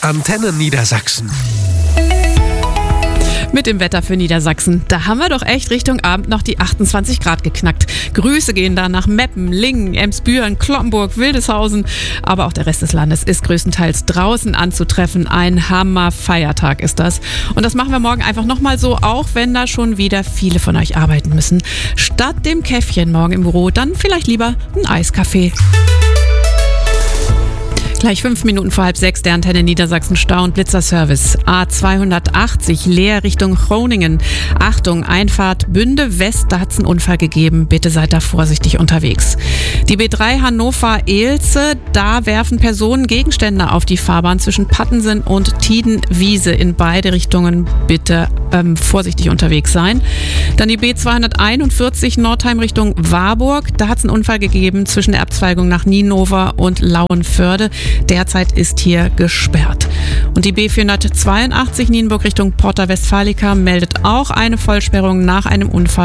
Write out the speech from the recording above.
Antenne Niedersachsen. Mit dem Wetter für Niedersachsen. Da haben wir doch echt Richtung Abend noch die 28 Grad geknackt. Grüße gehen da nach Meppen, Lingen, Emsbüren, Cloppenburg, Wildeshausen. Aber auch der Rest des Landes ist größtenteils draußen anzutreffen. Ein Hammer-Feiertag ist das. Und das machen wir morgen einfach nochmal so, auch wenn da schon wieder viele von euch arbeiten müssen. Statt dem Käffchen morgen im Büro, dann vielleicht lieber ein Eiskaffee. Gleich 5 Minuten vor 5:30 der Antenne Niedersachsen Stau- und Blitzerservice. A280 Leer Richtung Groningen. Achtung, Einfahrt Bünde West, da hat es einen Unfall gegeben. Bitte seid da vorsichtig unterwegs. Die B3 Hannover-Ehlze, da werfen Personen Gegenstände auf die Fahrbahn zwischen Pattensen und Tiedenwiese. In beide Richtungen bitte vorsichtig unterwegs sein. Dann die B241 Nordheim Richtung Warburg. Da hat es einen Unfall gegeben zwischen der Abzweigung nach Nienhofer und Lauenförde. Derzeit ist hier gesperrt. Und die B482 Nienburg Richtung Porta Westfalica meldet auch eine Vollsperrung nach einem Unfall